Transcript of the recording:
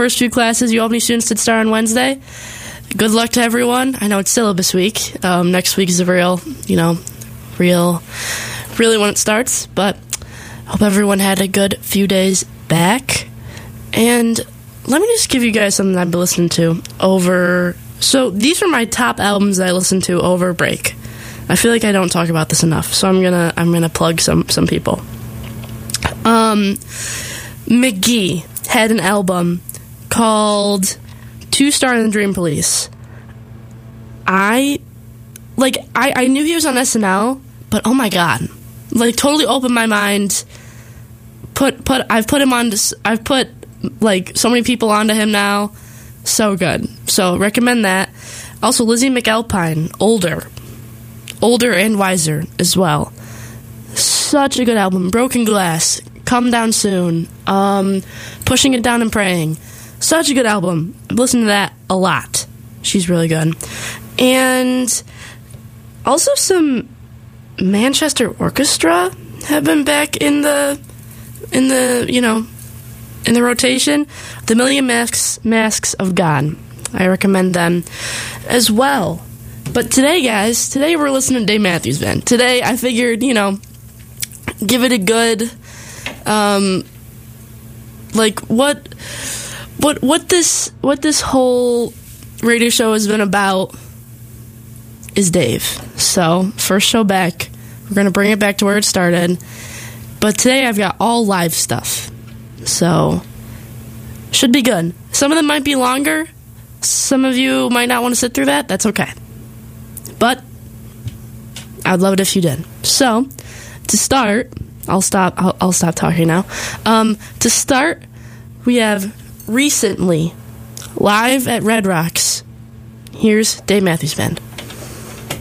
first few classes. You all have any students that start on Wednesday? Good luck to everyone. I know it's syllabus week. Next week is a really when it starts, but hope everyone had a good few days back. And let me just give you guys something I've been listening to over. So these are my top albums that I listened to over break. I feel like I don't talk about this enough, so I'm gonna plug some people. McGee had an album called Two Star and the Dream Police. I knew he was on SNL, but oh my god, like totally opened my mind. I've put him on. I've put like so many people onto him now. So good. So recommend that. Also, Lizzie McAlpine, older and wiser as well. Such a good album. Broken Glass, Come Down Soon, Pushing It Down and Praying. Such a good album. I've listened to that a lot. She's really good. And also some Manchester Orchestra have been back in the rotation. The Million Masks of God. I recommend them as well. But today, guys, we're listening to Dave Matthews Band. Today, I figured, give it a good, what this whole radio show has been about is Dave. So, first show back, we're going to bring it back to where it started. But today, I've got all live stuff. So, should be good. Some of them might be longer. Some of you might not want to sit through that. That's okay. But I'd love it if you did. So, to start, I'll stop talking now. To start, we have recently live at Red Rocks. Here's Dave Matthews Band.